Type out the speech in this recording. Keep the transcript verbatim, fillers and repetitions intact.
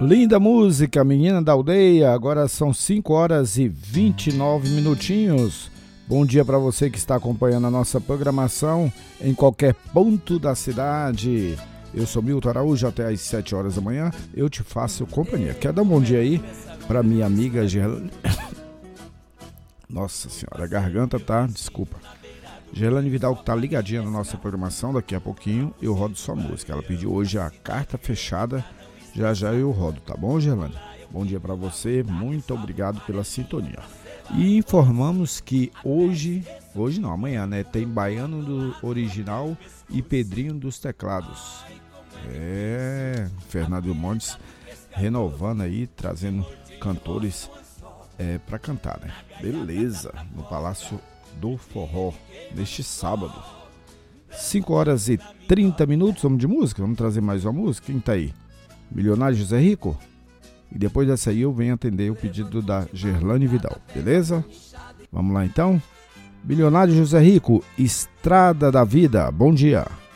Linda música, Menina da Aldeia. Agora são cinco horas e vinte e nove minutinhos. Bom dia para você que está acompanhando a nossa programação em qualquer ponto da cidade. Eu sou Milton Araújo, até às sete horas da manhã eu te faço companhia. Quer dar um bom dia aí para minha amiga Gerlane? Nossa senhora, a garganta tá, desculpa. Gerlane Vidal que tá ligadinha na nossa programação, daqui a pouquinho eu rodo sua música. Ela pediu hoje a carta fechada, já já eu rodo, tá bom, Gerlane? Bom dia para você, muito obrigado pela sintonia. E informamos que hoje, hoje não, amanhã, né, tem Baiano do Original e Pedrinho dos Teclados. É, Fernando Montes renovando aí, trazendo cantores é, para cantar, né? Beleza, no Palácio do Forró, neste sábado. cinco horas e trinta minutos, vamos de música? Vamos trazer mais uma música? Quem tá aí? Milionário José Rico? E depois dessa aí eu venho atender o pedido da Gerlane Vidal, beleza? Vamos lá então? Milionário José Rico, Estrada da Vida, bom dia.